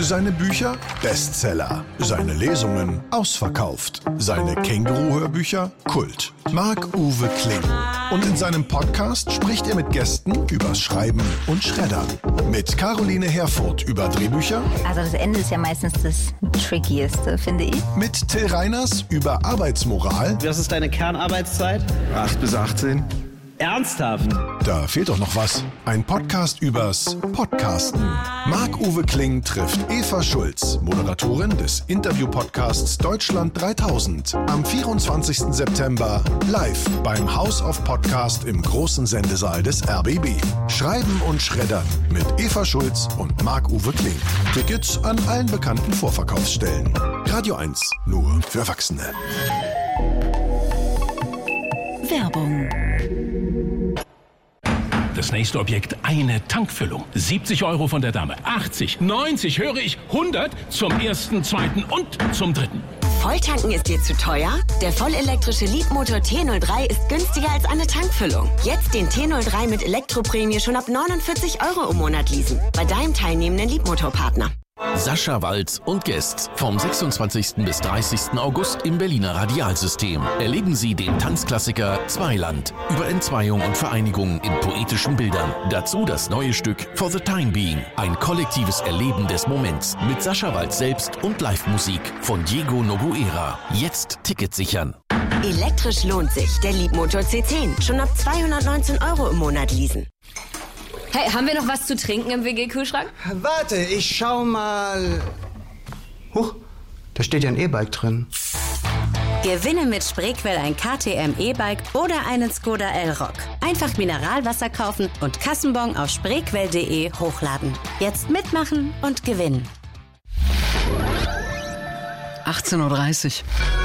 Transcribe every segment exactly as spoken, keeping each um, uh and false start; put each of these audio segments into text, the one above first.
Seine Bücher? Bestseller. Seine Lesungen? Ausverkauft. Seine Känguru-Hörbücher? Kult. Marc-Uwe Kling. Und in seinem Podcast spricht er mit Gästen übers Schreiben und Schreddern. Mit Caroline Herfurth über Drehbücher. Also das Ende ist ja meistens das Trickieste, finde ich. Mit Till Reiners über Arbeitsmoral. Was ist deine Kernarbeitszeit? acht bis achtzehn. Ernsthaft? Da fehlt doch noch was. Ein Podcast übers Podcasten. Marc-Uwe Kling trifft Eva Schulz, Moderatorin des Interview-Podcasts Deutschland dreitausend. Am vierundzwanzigsten September live beim House of Podcast im großen Sendesaal des R B B. Schreiben und Schreddern mit Eva Schulz und Marc-Uwe Kling. Tickets an allen bekannten Vorverkaufsstellen. Radio eins, nur für Erwachsene. Werbung. Das nächste Objekt, eine Tankfüllung. siebzig Euro von der Dame, achtzig, neunzig, höre ich, hundert zum ersten, zweiten und zum dritten. Volltanken ist dir zu teuer? Der vollelektrische Leadmotor T null drei ist günstiger als eine Tankfüllung. Jetzt den T null drei mit Elektroprämie schon ab neunundvierzig Euro im Monat leasen. Bei deinem teilnehmenden Leadmotorpartner. Sascha Walz und Guests vom sechsundzwanzigsten bis dreißigsten August im Berliner Radialsystem. Erleben Sie den Tanzklassiker Zweiland über Entzweiung und Vereinigung in poetischen Bildern. Dazu das neue Stück For the Time Being, ein kollektives Erleben des Moments mit Sascha Walz selbst und Live-Musik von Diego Noguera. Jetzt Ticket sichern. Elektrisch lohnt sich. Der Leadmotor C zehn. Schon ab zweihundertneunzehn Euro im Monat leasen. Hey, haben wir noch was zu trinken im W G-Kühlschrank? Warte, ich schau mal. Huch, da steht ja ein E-Bike drin. Gewinne mit Spreequell ein K T M E-Bike oder einen Skoda Elroq. Einfach Mineralwasser kaufen und Kassenbon auf spreequell punkt de hochladen. Jetzt mitmachen und gewinnen. achtzehn Uhr dreißig.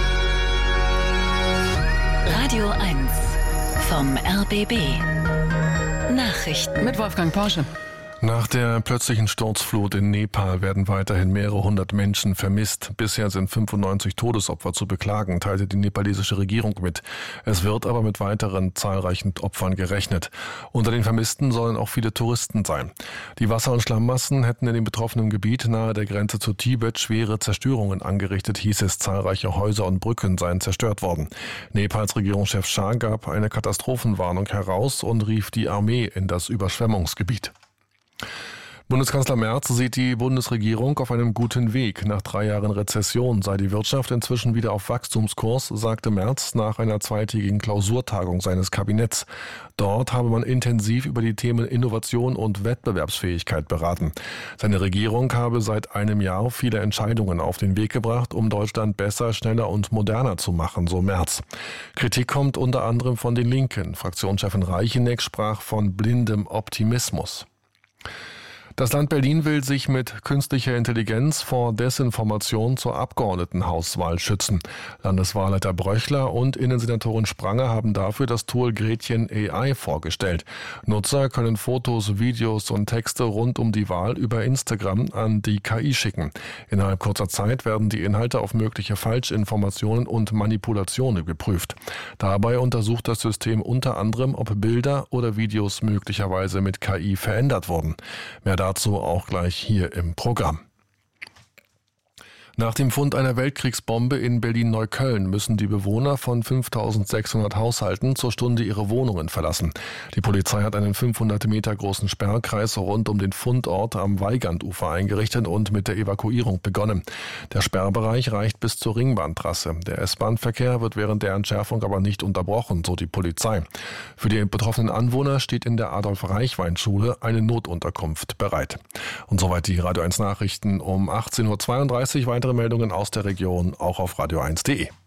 Radio eins vom R B B. Nachrichten mit Wolfgang Porsche. Nach der plötzlichen Sturzflut in Nepal werden weiterhin mehrere hundert Menschen vermisst. Bisher sind fünfundneunzig Todesopfer zu beklagen, teilte die nepalesische Regierung mit. Es wird aber mit weiteren zahlreichen Opfern gerechnet. Unter den Vermissten sollen auch viele Touristen sein. Die Wasser- und Schlammmassen hätten in dem betroffenen Gebiet nahe der Grenze zu Tibet schwere Zerstörungen angerichtet, hieß es. Zahlreiche Häuser und Brücken seien zerstört worden. Nepals Regierungschef Shah gab eine Katastrophenwarnung heraus und rief die Armee in das Überschwemmungsgebiet. Bundeskanzler Merz sieht die Bundesregierung auf einem guten Weg. Nach drei Jahren Rezession sei die Wirtschaft inzwischen wieder auf Wachstumskurs, sagte Merz nach einer zweitägigen Klausurtagung seines Kabinetts. Dort habe man intensiv über die Themen Innovation und Wettbewerbsfähigkeit beraten. Seine Regierung habe seit einem Jahr viele Entscheidungen auf den Weg gebracht, um Deutschland besser, schneller und moderner zu machen, so Merz. Kritik kommt unter anderem von den Linken. Fraktionschefin Reicheneck sprach von blindem Optimismus. Das Land Berlin will sich mit künstlicher Intelligenz vor Desinformation zur Abgeordnetenhauswahl schützen. Landeswahlleiter Bröchler und Innensenatorin Spranger haben dafür das Tool Gretchen A I vorgestellt. Nutzer können Fotos, Videos und Texte rund um die Wahl über Instagram an die K I schicken. Innerhalb kurzer Zeit werden die Inhalte auf mögliche Falschinformationen und Manipulationen geprüft. Dabei untersucht das System unter anderem, ob Bilder oder Videos möglicherweise mit K I verändert wurden. Mehr dazu auch gleich hier im Programm. Nach dem Fund einer Weltkriegsbombe in Berlin-Neukölln müssen die Bewohner von fünftausendsechshundert Haushalten zur Stunde ihre Wohnungen verlassen. Die Polizei hat einen fünfhundert Meter großen Sperrkreis rund um den Fundort am Weigandufer eingerichtet und mit der Evakuierung begonnen. Der Sperrbereich reicht bis zur Ringbahntrasse. Der S-Bahn-Verkehr wird während der Entschärfung aber nicht unterbrochen, so die Polizei. Für die betroffenen Anwohner steht in der Adolf-Reichwein-Schule eine Notunterkunft bereit. Und soweit die Radio eins Nachrichten um achtzehn Uhr zweiunddreißig. Weitere Meldungen aus der Region auch auf radio eins punkt de.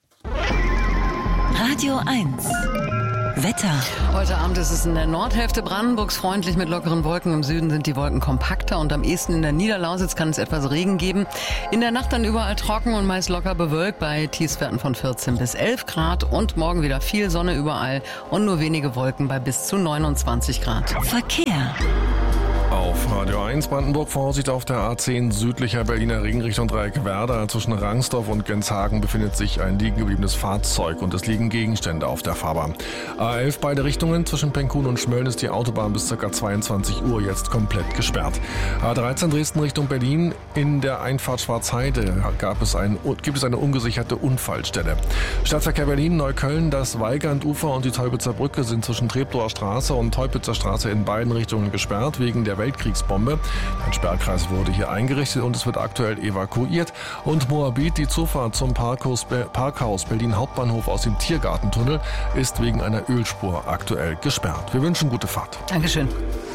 Radio eins. Wetter. Heute Abend ist es in der Nordhälfte Brandenburgs freundlich mit lockeren Wolken. Im Süden sind die Wolken kompakter und am ehesten in der Niederlausitz kann es etwas Regen geben. In der Nacht dann überall trocken und meist locker bewölkt bei Tiefstwerten von vierzehn bis elf Grad und morgen wieder viel Sonne überall und nur wenige Wolken bei bis zu neunundzwanzig Grad. Verkehr. auf Radio eins Brandenburg. Vorsicht auf der A zehn südlicher Berliner Ring Richtung Dreieck Werder. Zwischen Rangsdorf und Genshagen befindet sich ein liegen gebliebenes Fahrzeug und es liegen Gegenstände auf der Fahrbahn. A elf beide Richtungen. Zwischen Penkun und Schmölln ist die Autobahn bis ca. zweiundzwanzig Uhr jetzt komplett gesperrt. A dreizehn Dresden Richtung Berlin. In der Einfahrt Schwarzheide gab es ein, gibt es eine ungesicherte Unfallstelle. Stadtverkehr Berlin, Neukölln, das Weigand-Ufer und die Teupitzer Brücke sind zwischen Treptower Straße und Teupitzer Straße in beiden Richtungen gesperrt wegen der Weltkriegsbombe. Ein Sperrkreis wurde hier eingerichtet und es wird aktuell evakuiert. Und Moabit, die Zufahrt zum Parkhaus, Parkhaus Berlin Hauptbahnhof aus dem Tiergartentunnel, ist wegen einer Ölspur aktuell gesperrt. Wir wünschen gute Fahrt. Dankeschön.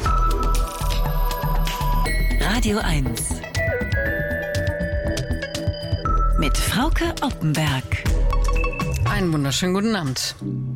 Radio eins mit Frauke Oppenberg. Einen wunderschönen guten Abend.